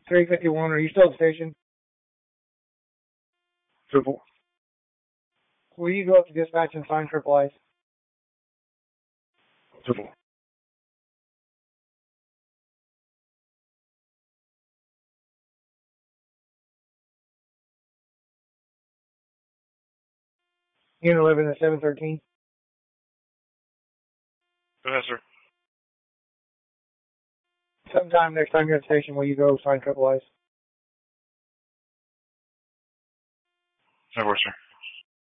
351, are you still at the station? Triple. Will you go up to dispatch and sign triple Ice? Triple. Unit 11 at 713. Go ahead, sir. Sometime next time you're at the station, will you go sign triple Ice? That works, sir.